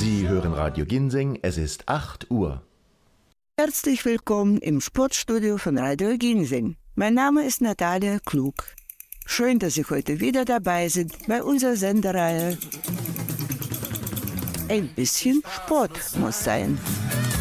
Sie hören Radio Ginseng, es ist 8 Uhr. Herzlich willkommen im Sportstudio von Radio Ginseng. Mein Name ist Natalia Klug. Schön, dass Sie heute wieder dabei sind bei unserer Sendereihe. Ein bisschen Sport muss sein.